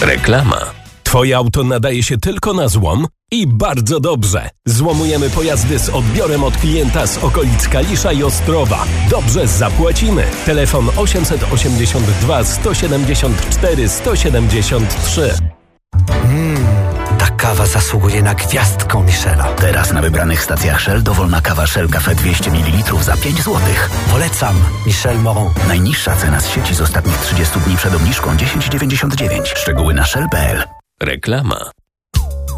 Reklama. Twoje auto nadaje się tylko na złom? I bardzo dobrze. Złomujemy pojazdy z odbiorem od klienta z okolic Kalisza i Ostrowa. Dobrze zapłacimy. Telefon 882 174 173. Ta kawa zasługuje na gwiazdkę Michela. Teraz na wybranych stacjach Shell dowolna kawa Shell Cafe 200 ml za 5 zł. Polecam Michel Moron. Najniższa cena z sieci z ostatnich 30 dni przed obniżką 10,99. Szczegóły na shell.pl. Reklama.